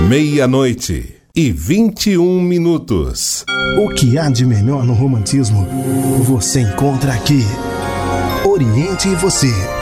meia-noite e 21 minutos. O que há de melhor no romantismo você encontra aqui. Oriente e você.